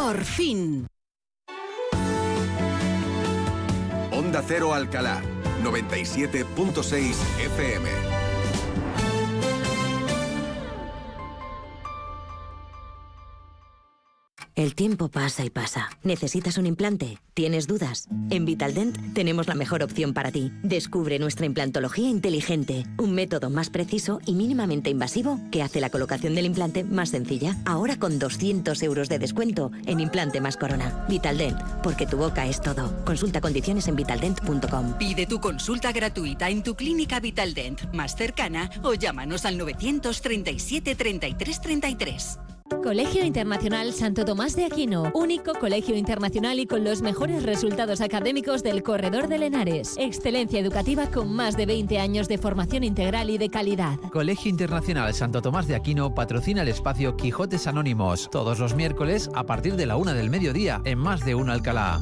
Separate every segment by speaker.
Speaker 1: Por fin.
Speaker 2: Onda Cero Alcalá, 97.6 FM.
Speaker 3: El tiempo pasa y pasa. ¿Necesitas un implante? ¿Tienes dudas? En Vitaldent tenemos la mejor opción para ti. Descubre nuestra implantología inteligente, un método más preciso y mínimamente invasivo que hace la colocación del implante más sencilla. Ahora con 200 euros de descuento en implante más corona. Vitaldent, porque tu boca es todo. Consulta condiciones en vitaldent.com.
Speaker 1: Pide tu consulta gratuita en tu clínica Vitaldent más cercana o llámanos al 937 33 33.
Speaker 4: Colegio Internacional Santo Tomás de Aquino, único colegio internacional y con los mejores resultados académicos del Corredor del Henares. Excelencia educativa con más de 20 años de formación integral y de calidad.
Speaker 5: Colegio Internacional Santo Tomás de Aquino patrocina el espacio Quijotes Anónimos, todos los miércoles a partir de la 1 del mediodía en Más de Uno Alcalá.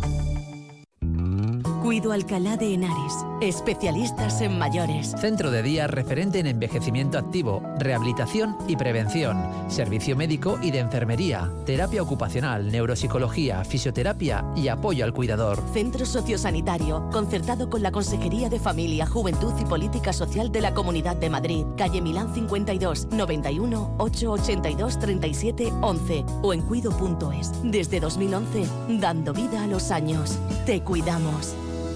Speaker 1: Cuido Alcalá de Henares, especialistas en mayores.
Speaker 5: Centro de día referente en envejecimiento activo, rehabilitación y prevención, servicio médico y de enfermería, terapia ocupacional, neuropsicología, fisioterapia y apoyo al cuidador.
Speaker 1: Centro sociosanitario, concertado con la Consejería de Familia, Juventud y Política Social de la Comunidad de Madrid. Calle Milán 52, 91 882 37 11 o en cuido.es. Desde 2011, dando vida a los años. Te cuidamos.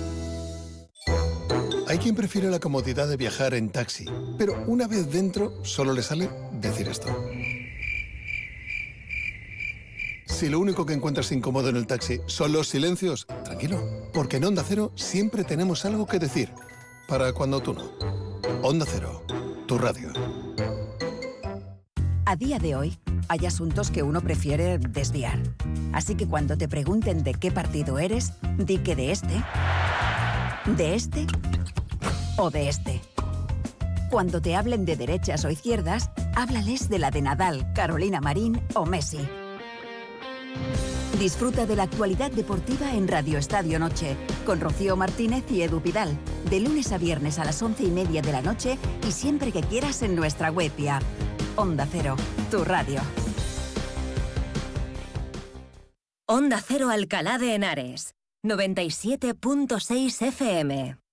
Speaker 6: Hay quien prefiere la comodidad de viajar en taxi, pero una vez dentro solo le sale decir esto. Si lo único que encuentras incómodo en el taxi son los silencios, tranquilo, porque en Onda Cero siempre tenemos algo que decir, para cuando tú no. Onda Cero, tu radio.
Speaker 7: A día de hoy, hay asuntos que uno prefiere desviar. Así que cuando te pregunten de qué partido eres, di que de este o de este. Cuando te hablen de derechas o izquierdas, háblales de la de Nadal, Carolina Marín o Messi. Disfruta de la actualidad deportiva en Radio Estadio Noche, con Rocío Martínez y Edu Pidal, de lunes a viernes a las 11:30 de la noche y siempre que quieras en nuestra web y app. Onda Cero, tu radio.
Speaker 3: Onda Cero Alcalá de Henares, 97.6 FM.